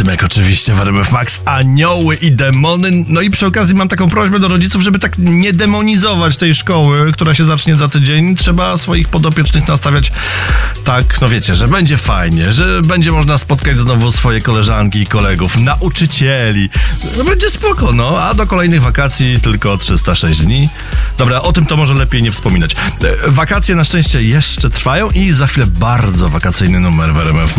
popołudnek oczywiście w RMF Max, anioły i demony. No i przy okazji mam taką prośbę do rodziców, żeby tak nie demonizować tej szkoły, która się zacznie za tydzień. Trzeba swoich podopiecznych nastawiać tak, no wiecie, że będzie fajnie, że będzie można spotkać znowu swoje koleżanki i kolegów, nauczycieli. No będzie spoko, no, a do kolejnych wakacji tylko 306 dni. Dobra, o tym to może lepiej nie wspominać. Wakacje na szczęście jeszcze trwają i za chwilę bardzo wakacyjny numer w RMF